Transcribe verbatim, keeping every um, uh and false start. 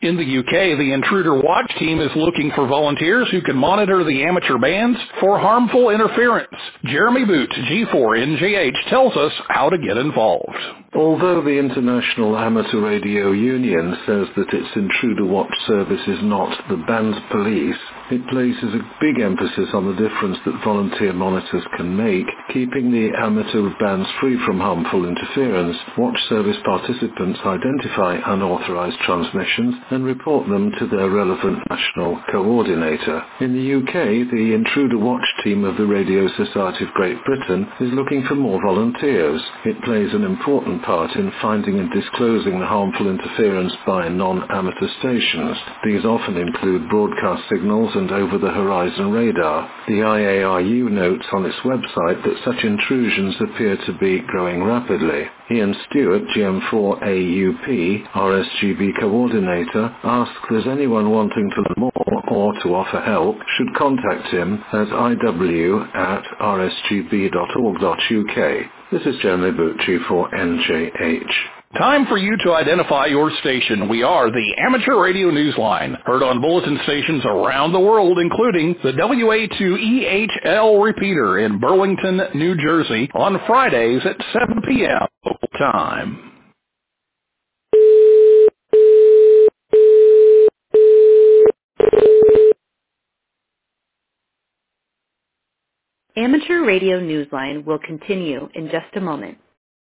In the U K, the Intruder Watch team is looking for volunteers who can monitor the amateur bands for harmful interference. Jeremy Boot, G four N J H, tells us how to get involved. Although the International Amateur Radio Union says that its Intruder Watch service is not the band's police, it places a big emphasis on the difference that volunteer monitors can make, keeping the amateur bands free from harmful interference. Watch service participants identify unauthorized transmissions and report them to their relevant national coordinator. In the U K, the Intruder Watch team of the Radio Society of Great Britain is looking for more volunteers. It plays an important part in finding and disclosing the harmful interference by non-amateur stations. These often include broadcast signals and over-the-horizon radar. The I A R U notes on its website that such intrusions appear to be growing rapidly. Ian Stewart, G M four A U P, R S G B coordinator, asks that anyone wanting to learn more or to offer help should contact him at I W at r s g b dot org dot u k. This is Jeremy Boot, G four N J H. Time for you to identify your station. We are the Amateur Radio Newsline, heard on bulletin stations around the world, including the W A two E H L repeater in Burlington, New Jersey, on Fridays at seven p.m. local time. Amateur Radio Newsline will continue in just a moment.